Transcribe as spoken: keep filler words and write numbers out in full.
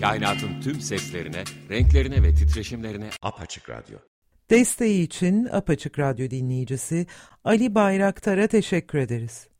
Kainatın tüm seslerine, renklerine ve titreşimlerine Apaçık Radyo. Desteği için Apaçık Radyo dinleyicisi Ali Bayraktar'a teşekkür ederiz.